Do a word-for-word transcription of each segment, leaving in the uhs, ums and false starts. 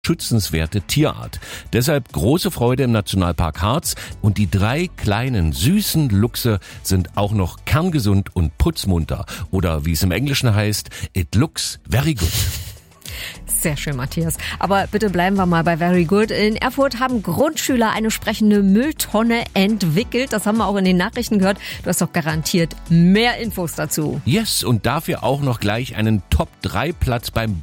schützenswerte Tierart. Deshalb große Freude im Nationalpark Harz und die drei kleinen, süßen Luchse sind auch noch kerngesund und putzmunter. Oder wie es im Englischen heißt, it looks very good. Sehr schön, Matthias. Aber bitte bleiben wir mal bei Very Good. In Erfurt haben Grundschüler eine sprechende Mülltonne entwickelt. Das haben wir auch in den Nachrichten gehört. Du hast doch garantiert mehr Infos dazu. Yes, und dafür auch noch gleich einen Top drei Platz beim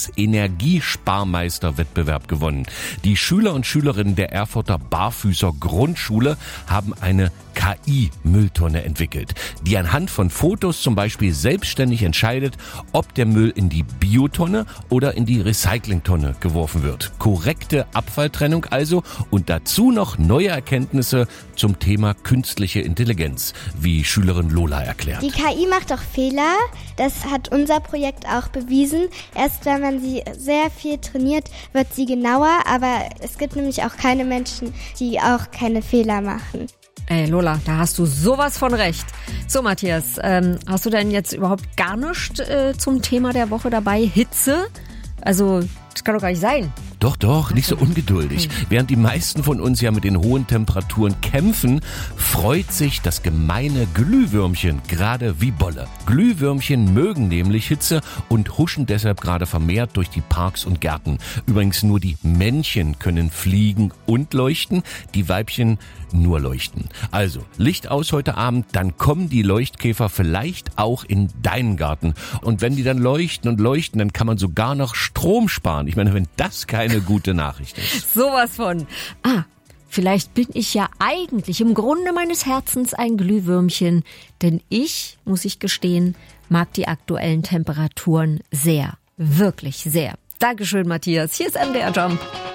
Bundesenergiesparmeister-Wettbewerb gewonnen. Die Schüler und Schülerinnen der Erfurter Barfüßer Grundschule haben eine K I-Mülltonne entwickelt, die anhand von Fotos zum Beispiel selbstständig entscheidet, ob der Müll in die Biotonne oder in die Recyclingtonne geworfen wird. Korrekte Abfalltrennung also und dazu noch neue Erkenntnisse zum Thema künstliche Intelligenz, wie Schülerin Lola erklärt. Die K I macht doch Fehler, das hat unser Projekt auch bewiesen. Erst wenn man sie sehr viel trainiert, wird sie genauer, aber es gibt nämlich auch keine Menschen, die auch keine Fehler machen. Ey, Lola, da hast du sowas von recht. So, Matthias, ähm, hast du denn jetzt überhaupt gar nichts äh, zum Thema der Woche dabei? Hitze? Also, das kann doch gar nicht sein. Doch, doch, nicht so ungeduldig. Während die meisten von uns ja mit den hohen Temperaturen kämpfen, freut sich das gemeine Glühwürmchen gerade wie Bolle. Glühwürmchen mögen nämlich Hitze und huschen deshalb gerade vermehrt durch die Parks und Gärten. Übrigens nur die Männchen können fliegen und leuchten, die Weibchen nur leuchten. Also, Licht aus heute Abend, dann kommen die Leuchtkäfer vielleicht auch in deinen Garten. Und wenn die dann leuchten und leuchten, dann kann man sogar noch Strom sparen. Ich meine, wenn das keine eine gute Nachricht ist. Sowas von. Ah, vielleicht bin ich ja eigentlich im Grunde meines Herzens ein Glühwürmchen, denn ich, muss ich gestehen, mag die aktuellen Temperaturen sehr, wirklich sehr. Dankeschön, Matthias. Hier ist M D R Jump.